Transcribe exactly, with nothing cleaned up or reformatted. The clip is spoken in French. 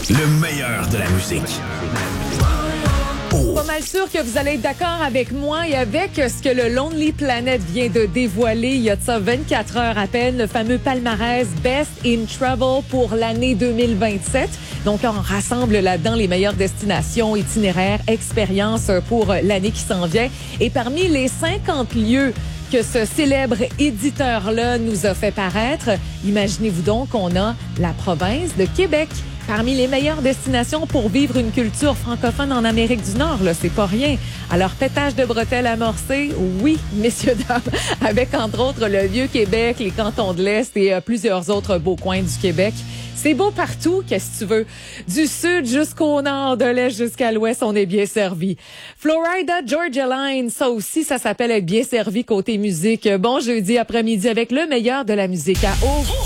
Le meilleur de la musique. Pas mal sûr que vous allez être d'accord avec moi et avec ce que le Lonely Planet vient de dévoiler il y a de ça vingt-quatre heures à peine, le fameux palmarès Best in Travel pour l'année deux mille vingt-sept. Donc, on rassemble là-dedans les meilleures destinations, itinéraires, expériences pour l'année qui s'en vient. Et parmi les cinquante lieux que ce célèbre éditeur-là nous a fait paraître, imaginez-vous donc qu'on a la province de Québec. Parmi les meilleures destinations pour vivre une culture francophone en Amérique du Nord, là, c'est pas rien. Alors, pétage de bretelles amorcé, oui, messieurs, dames, avec entre autres le Vieux-Québec, les cantons de l'Est et euh, plusieurs autres beaux coins du Québec. C'est beau partout, qu'est-ce que tu veux. Du sud jusqu'au nord, de l'est jusqu'à l'ouest, on est bien servi. Florida Georgia Line, ça aussi, ça s'appelle être bien servi côté musique. Bon jeudi après-midi avec le meilleur de la musique à eau.